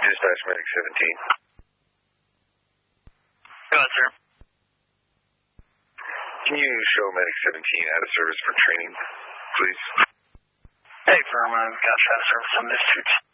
Dispatch Medic 17. Go ahead, sir. Can you show Medic 17 out of service for training, please? Hey, firm, I've got out of service on this suit.